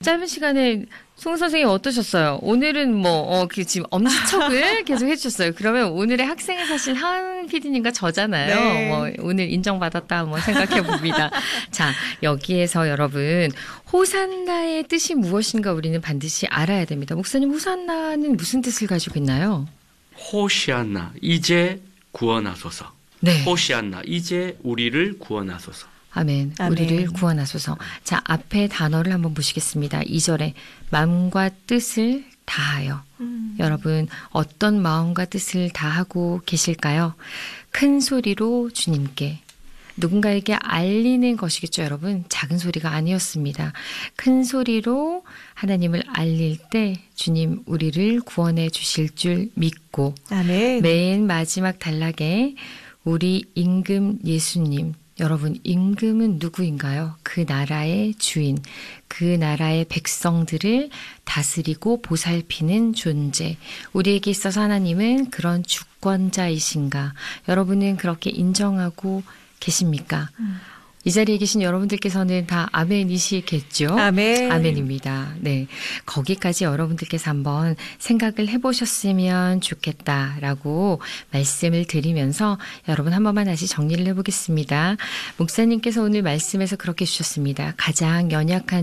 짧은 시간에 송 선생님 어떠셨어요? 오늘은 지금 엄지척을 계속 해주셨어요. 그러면 오늘의 학생의 사실 하은 PD님과 저잖아요. 네. 오늘 인정받았다 생각해 봅니다. 자, 여기에서 여러분 호산나의 뜻이 무엇인가 우리는 반드시 알아야 됩니다. 목사님, 호산나는 무슨 뜻을 가지고 있나요? 호시안나, 이제 구원하소서. 네. 호시안나, 이제 우리를 구원하소서. 아멘. 우리를 구원하소서. 자, 앞에 단어를 한번 보시겠습니다. 2절에 마음과 뜻을 다하여. 여러분 어떤 마음과 뜻을 다하고 계실까요? 큰 소리로 주님께. 누군가에게 알리는 것이겠죠, 여러분. 작은 소리가 아니었습니다. 큰 소리로 하나님을 알릴 때 주님 우리를 구원해 주실 줄 믿고. 아멘. 맨 마지막 단락에 우리 임금 예수님. 여러분, 임금은 누구인가요? 그 나라의 주인, 그 나라의 백성들을 다스리고 보살피는 존재. 우리에게 있어서 하나님은 그런 주권자이신가? 여러분은 그렇게 인정하고 계십니까? 이 자리에 계신 여러분들께서는 다 아멘이시겠죠? 아멘. 아멘입니다. 네. 거기까지 여러분들께서 한번 생각을 해보셨으면 좋겠다라고 말씀을 드리면서 여러분 한 번만 다시 정리를 해보겠습니다. 목사님께서 오늘 말씀에서 그렇게 주셨습니다. 가장 연약한